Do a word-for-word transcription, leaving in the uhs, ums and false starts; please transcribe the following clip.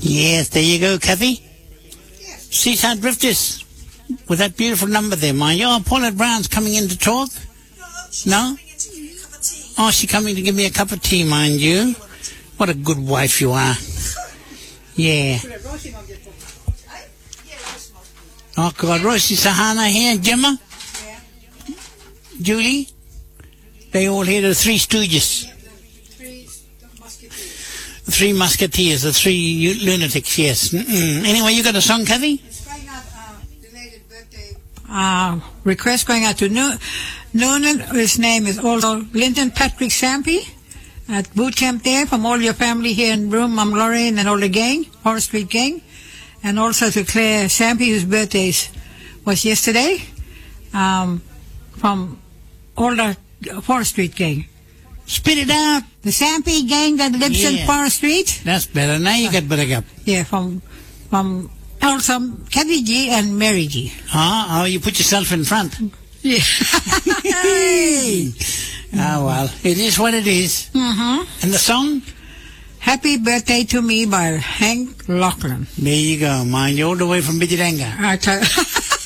Yes, there you go, Kathy. Yes. Seaside Drifters with that beautiful number there, mind you. Oh, Paulette Brown's coming in to talk. No, she's No? coming in to give me a cup of tea. Oh, she's coming to give me a cup of tea, mind you. What a good wife you are. Yeah. Oh, God. Rosie Sahana here. Gemma? Yeah. Julie? They all here, the Three Stooges. Three musketeers. Three Musketeers, the three u- lunatics, yes. Mm-mm. Anyway, you got a song, Kathy? It's going out, uh, belated birthday. Uh, request going out to Noo- Noonan. His name is also Linton Patrick Sampy at boot camp there, from all your family here in Broome, Mum Lorraine and all the gang, Forest Street gang. And also to Claire Sampy, whose birthday was yesterday, um, from all the Forest Street gang. Spit it out. The Sampy gang that lives Yeah. in Forest Street. That's better. Now you got better up. Yeah, from from also Kathy G and Mary G. Ah, oh, you put yourself in front. Yeah. Hey. Ah, well, it is what it is. Mm-hmm. And the song? Happy Birthday to Me by Hank Lachlan. There you go, mind you, all the way from Bidjiranga. I tell